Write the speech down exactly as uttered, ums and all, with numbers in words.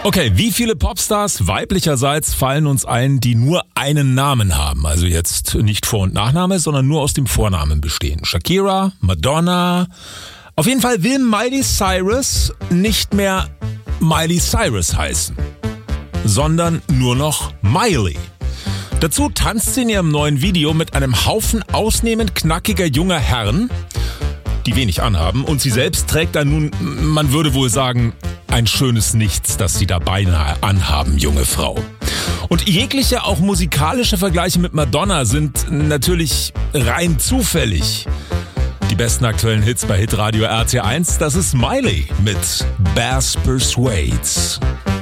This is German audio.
Okay, wie viele Popstars weiblicherseits fallen uns ein, die nur einen Namen haben? Also jetzt nicht Vor- und Nachname, sondern nur aus dem Vornamen bestehen. Shakira, Madonna. Auf jeden Fall will Miley Cyrus nicht mehr Miley Cyrus heißen, sondern nur noch Miley. Dazu tanzt sie in ihrem neuen Video mit einem Haufen ausnehmend knackiger junger Herren, die wenig anhaben, und sie selbst trägt da nun, man würde wohl sagen, ein schönes Nichts, das sie da beinahe anhaben, junge Frau. Und jegliche, auch musikalische Vergleiche mit Madonna sind natürlich rein zufällig. Die besten aktuellen Hits bei Hitradio R T eins, das ist Miley mit Bass Persuades.